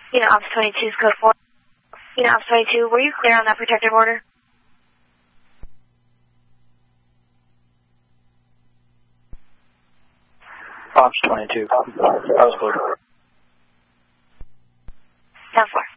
Ops 22's code 4. Ops 22, were you clear on that protective order? Ops 22. I was clear. 10-4.